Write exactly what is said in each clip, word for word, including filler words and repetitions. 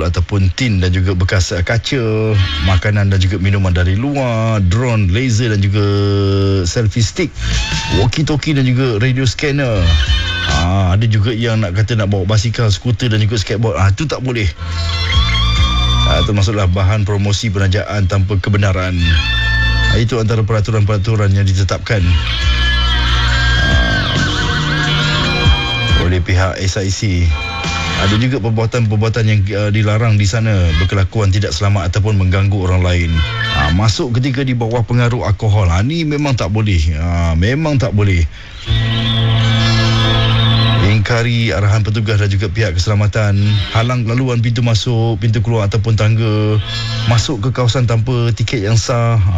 botol ataupun tin dan juga bekas uh, kaca, makanan dan juga minuman dari luar, drone, laser dan juga selfie stick, walkie-talkie dan juga radio scanner. Ah, ada juga yang nak kata nak bawa basikal, skuter dan juga skateboard. Ah, itu tak boleh. Ah, termasuklah bahan promosi penajaan tanpa kebenaran. Ah, itu antara peraturan-peraturan yang ditetapkan ah, oleh pihak S I C. Ada juga perbuatan-perbuatan yang uh, dilarang di sana, berkelakuan tidak selamat ataupun mengganggu orang lain. Ha, masuk ketika di bawah pengaruh alkohol. Ha, ni memang tak boleh. Ha, memang tak boleh. Ingkari arahan petugas dan juga pihak keselamatan. Halang laluan pintu masuk, pintu keluar ataupun tangga. Masuk ke kawasan tanpa tiket yang sah. Ha.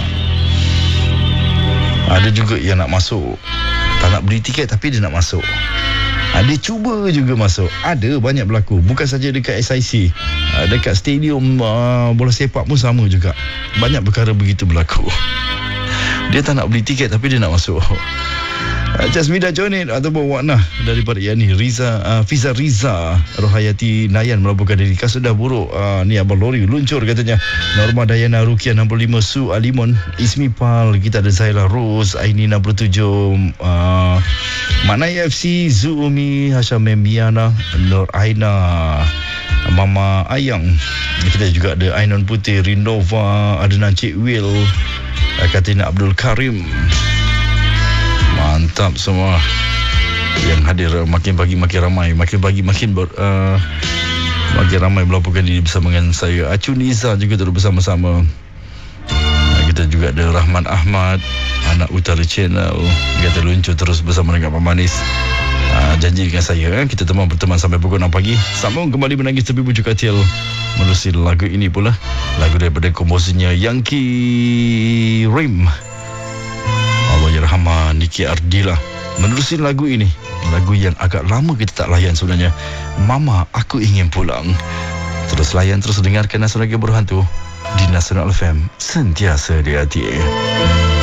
Ada juga yang nak masuk, tak nak beli tiket tapi dia nak masuk. Ha, dia cuba juga masuk. Ada banyak berlaku. Bukan saja dekat S I C, ha, dekat stadium uh, bola sepak pun sama juga. Banyak perkara begitu berlaku. Dia tak nak beli tiket tapi dia nak masuk. uh, Jasmida Jonit ataupun Waknah daripada Yani Riza, uh, Fiza Riza Rohayati Nayan melaporkan diri. Kasudah buruk. uh, Ni abang lori luncur katanya. Norma Dayana Rukia enam puluh lima, Su Alimon, Ismi Pal, kita ada Zaila Rose, Aini enam puluh tujuh, uh, Manai F C, Zuumi, Hasham Membiana, Nur Aina, Mama Ayang. Kita juga ada Ainon Putih, Rindova, Adnan Cik Will, Katina Abdul Karim. Mantap semua yang hadir. Makin pagi makin ramai, makin pagi makin ber, uh, makin ramai melaporkan diri bersama dengan saya. Acu Niza juga terus bersama-sama. Kita juga ada Rahman Ahmad, Anak Utara Channel. Kita luncur terus bersama dengan Pak Manis. uh, Janji dengan saya, eh? Kita teman berteman sampai pukul enam pagi. Sambung kembali menangis tepi bujuk katil menerusi lagu ini pula. Lagu daripada komposisinya Yangki Rim, Allahyarhamah Niki Ardila. Menerusi lagu ini, lagu yang agak lama kita tak layan sebenarnya, Mama Aku Ingin Pulang. Terus layan, terus dengarkan Nasional Berhantu di Nasional F M, sentiasa di hati.